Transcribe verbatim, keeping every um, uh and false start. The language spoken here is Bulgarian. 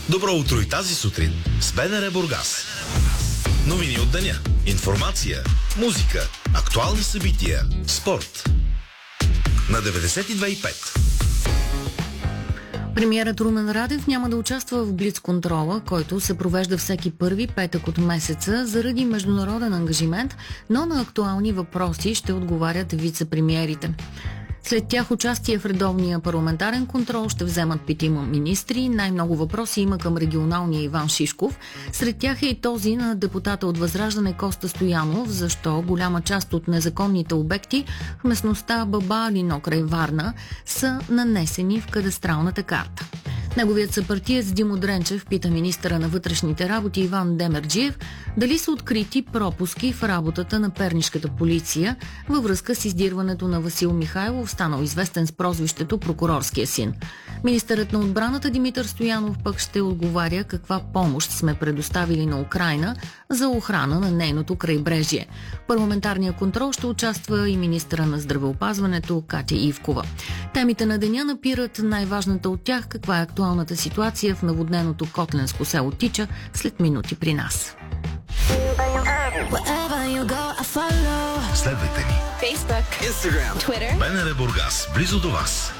Добро утро и тази сутрин с БНР Бургас. Новини от деня, информация, музика, актуални събития, спорт. На деветдесет и две и пет. Премиерът Румен Радев няма да участва в блицконтрола, който се провежда всеки първи петък от месеца заради международен ангажимент, но на актуални въпроси ще отговарят вице-премиерите. След тях участие в редовния парламентарен контрол ще вземат петима министри. Най-много въпроси има към регионалния Иван Шишков. Сред тях е и този на депутата от Възраждане Коста Стоянов, защо голяма част от незаконните обекти в местността Бабалино край Варна са нанесени в кадастралната карта. Неговият съпартиец Димо Дренчев пита министъра на вътрешните работи Иван Демерджиев дали са открити пропуски в работата на пернишката полиция във връзка с издирването на Васил Михайлов, станал известен с прозвището Прокурорския син. Министърът на отбраната Димитър Стоянов пък ще отговаря каква помощ сме предоставили на Украйна за охрана на нейното крайбрежие. В парламентарния контрол ще участва и министъра на здравеопазването Катя Ивкова. Темите на деня напират най-важната от тях, каква е актуалната ситуация в наводненото Котленско село Тича, след минути при нас. Следвайте ни. Facebook, Instagram, Twitter, БНР Бургас, близо до вас.